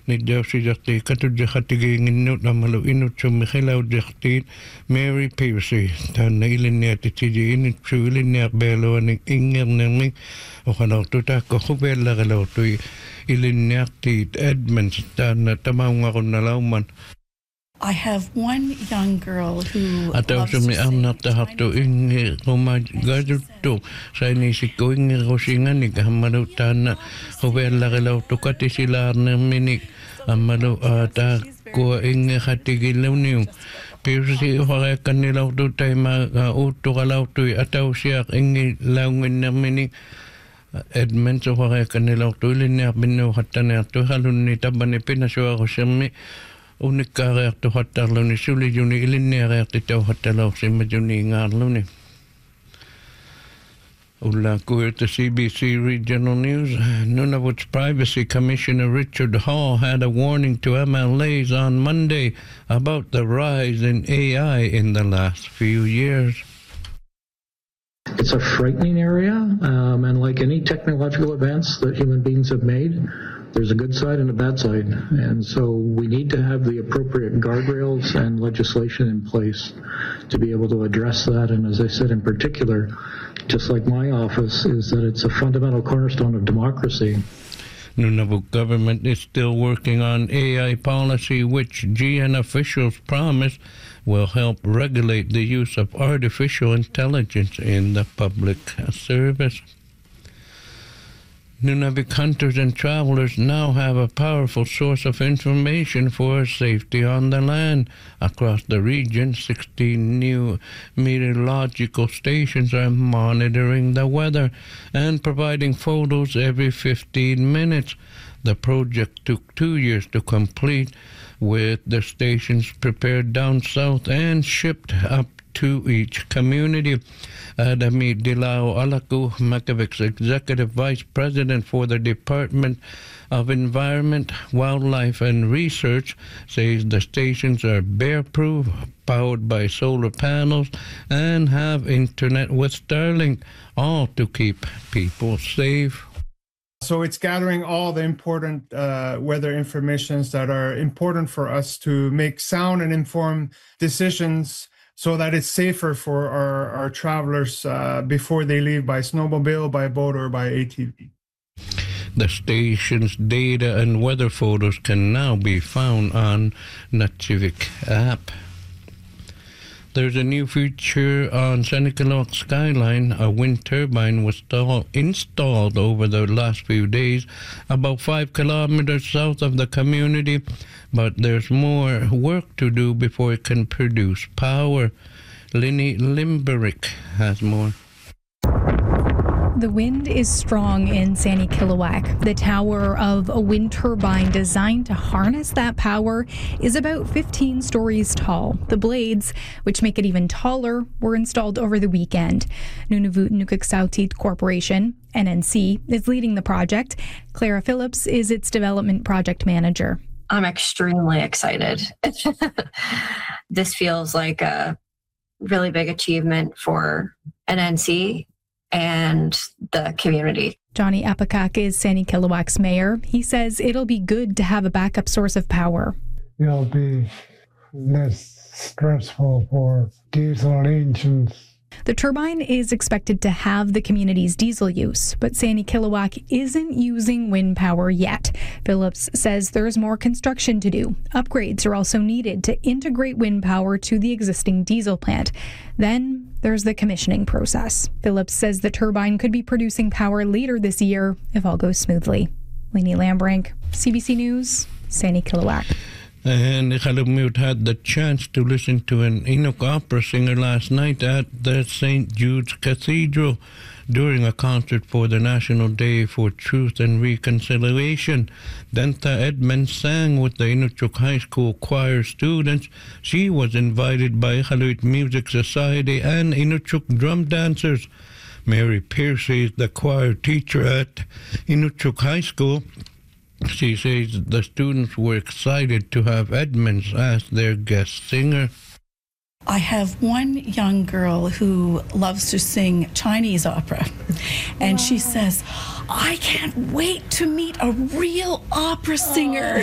Nidjausi jahti katujahatigiin innut amalu innut summihilau jahtiin Mary Piercy. Tänne ilinniäti tiji innut su ilinniä beloani ingernemi. Ohanautu taakko huvellagalautui ilinniäti Edmonds tänne tamaungarunna lauman. I have one young girl who loves to sing Chinese ingi roma gaduttu saini sikko ingi rosingani hammalu tanna huvellagilautu katisilaarnermini ammalu ta ko ingi hatigiluniu Piersi horekanilautu taima uuttuqalautui atausiaq ingi launginnermini Edmonds horekanilautu ilinniarpinnu hattaneartu halunni tabani pinasuarusermi Unikkareertu hattarluni sulijuni ilinniareerti tauhattalausimma juni ngaarluni. Ulla kuirta CBC Regional News. Nunavut's Privacy Commissioner Richard Hall had a warning to MLAs on Monday about the rise in AI in the last few years. It's a frightening area, and like any technological advance that human beings have made, there's a good side and a bad side. And so we need to have the appropriate guardrails and legislation in place to be able to address that. And as I said in particular, just like my office, is that it's a fundamental cornerstone of democracy. Nunavut government is still working on AI policy, which GN officials promise will help regulate the use of artificial intelligence in the public service. Nunavut hunters and travelers now have a powerful source of information for safety on the land. Across the region, 16 new meteorological stations are monitoring the weather and providing photos every 15 minutes. The project took 2 years to complete, with the stations prepared down south and shipped up to each community. Adami Dilao Alaku, Makavic's Executive Vice President for the Department of Environment, Wildlife and Research, says the stations are bear-proof, powered by solar panels, and have internet with Starlink, all to keep people safe. So it's gathering all the important weather informations that are important for us to make sound and informed decisions so that it's safer for our travelers before they leave by snowmobile, by boat, or by ATV. The station's data and weather photos can now be found on Nutchivik app. There's a new feature on Senekalok Skyline. A wind turbine was installed over the last few days, about 5 kilometers south of the community, but there's more work to do before it can produce power. Linny Limerick has more. The wind is strong in Sanikiluaq. The tower of a wind turbine designed to harness that power is about 15 stories tall. The blades, which make it even taller, were installed over the weekend. Nunavut Nukiksautit Corporation, NNC, is leading the project. Clara Phillips is its development project manager. I'm extremely excited. This feels like a really big achievement for NNC and the community. Johnny Apakak is Sanikiluaq's mayor. He says it'll be good to have a backup source of power. It'll be less stressful for diesel engines. The turbine is expected to have the community's diesel use, but Sanikiluaq isn't using wind power yet. Phillips says there's more construction to do. Upgrades are also needed to integrate wind power to the existing diesel plant. Then there's the commissioning process. Phillips says the turbine could be producing power later this year if all goes smoothly. Lainey Lambrank, CBC News, Sanikiluaq. And Iqalumiut had the chance to listen to an Inuk opera singer last night at the St. Jude's Cathedral during a concert for the National Day for Truth and Reconciliation. Denta Edmonds sang with the Inukjuak High School choir students. She was invited by Iqaluit Music Society and Inukjuak drum dancers. Mary Piercy is the choir teacher at Inukjuak High School. She says the students were excited to have Edmonds as their guest singer. I have one young girl who loves to sing Chinese opera, and she says, I can't wait to meet a real opera singer.